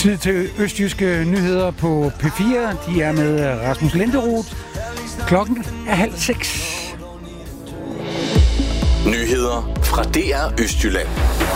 Tid til østjyske nyheder på P4. De er med Rasmus Linderoth. Klokken er 5:30. Nyheder fra DR Østjylland.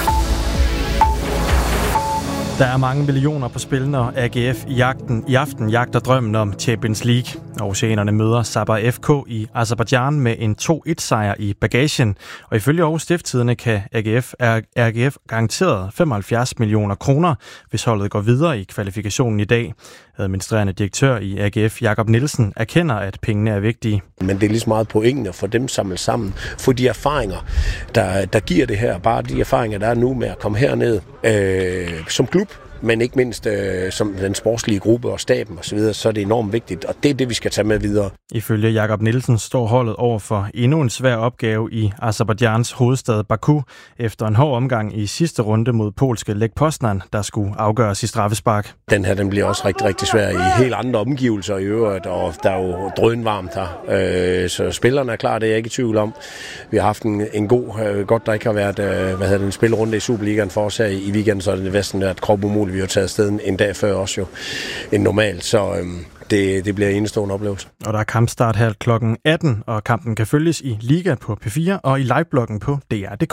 Der er mange millioner på spil, når AGF i aften jagter drømmen om Champions League. Aarhusianerne møder Sabah FK i Aserbajdsjan med en 2-1-sejr i bagagen. Og ifølge Aarhus Stiftstidende kan AGF garanteret 75 millioner kroner, hvis holdet går videre i kvalifikationen i dag. Administrerende direktør i AGF, Jakob Nielsen, erkender, at pengene er vigtige. Men det er lige så meget pointen at få dem samlet sammen. For de erfaringer, der giver det her, bare de erfaringer, der er nu med at komme herned som klub, men ikke mindst som den sportslige gruppe og staben osv., så er det enormt vigtigt, og det er det, vi skal tage med videre. Ifølge Jakob Nielsen står holdet over for endnu en svær opgave i Aserbajdsjans hovedstad Baku, efter en hård omgang i sidste runde mod polske Lech Poznan, der skulle afgøres i straffespark. Den bliver også rigtig, rigtig svær i helt andre omgivelser i øvrigt, og der er jo drønvarmt her. Så spillerne er klar, det er jeg ikke i tvivl om. Vi har haft en god, godt der ikke har været en spilrunde i Superligaen for os her i weekenden, så er det næsten været krop umuligt. Vi har taget afsted en dag før også jo end normalt, så det bliver en enestående oplevelse. Og der er kampstart her klokken 18, og kampen kan følges i Liga på P4 og i livebloggen på DR.dk.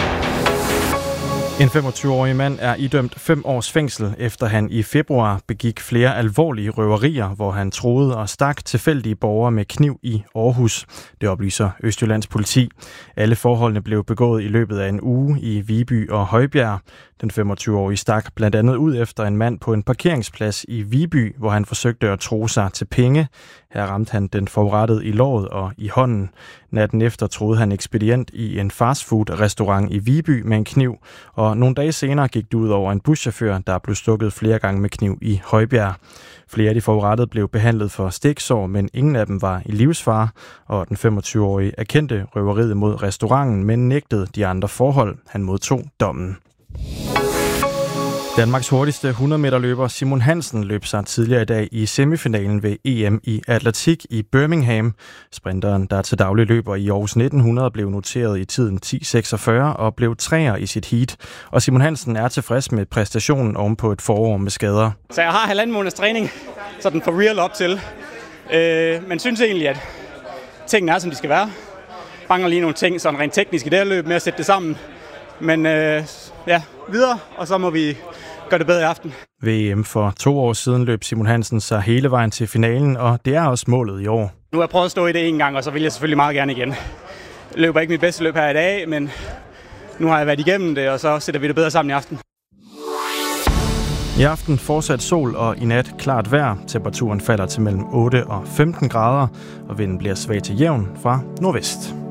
En 25-årig mand er idømt 5 års fængsel, efter han i februar begik flere alvorlige røverier, hvor han truede og stak tilfældige borgere med kniv i Aarhus. Det oplyser Østjyllands politi. Alle forholdene blev begået i løbet af en uge i Viby og Højbjerg. Den 25-årige stak blandt andet ud efter en mand på en parkeringsplads i Viby, hvor han forsøgte at true sig til penge. Her ramte han den forurettede i låret og i hånden. Natten efter troede han ekspedient i en fastfood-restaurant i Viby med en kniv, og nogle dage senere gik det ud over en buschauffør, der blev stukket flere gange med kniv i Højbjerg. Flere af de forurettede blev behandlet for stiksår, men ingen af dem var i livsfare, og den 25-årige erkendte røveriet mod restauranten, men nægtede de andre forhold. Han modtog dommen. Danmarks hurtigste 100-meterløber Simon Hansen løb sig tidligere i dag i semifinalen ved EM i atletik i Birmingham. Sprinteren, der til daglig løber i Aarhus 1900, blev noteret i tiden 10.46 og blev 3'er i sit heat. Og Simon Hansen er tilfreds med præstationen ovenpå et forår med skader. Så jeg har 1,5 måneds træning, sådan for real op til. Men synes egentlig, at tingene er, som de skal være. Mangler lige nogle ting, sådan rent teknisk i det her løb med at sætte det sammen. Men videre, og så må vi gøre det bedre i aften. Ved EM for 2 år siden løb Simon Hansen sig hele vejen til finalen, og det er også målet i år. Nu har jeg prøvet at stå i det en gang, og så vil jeg selvfølgelig meget gerne igen. Jeg løber ikke mit bedste løb her i dag, men nu har jeg været igennem det, og så sætter vi det bedre sammen i aften. I aften fortsat sol og i nat klart vejr. Temperaturen falder til mellem 8 og 15 grader, og vinden bliver svag til jævn fra nordvest.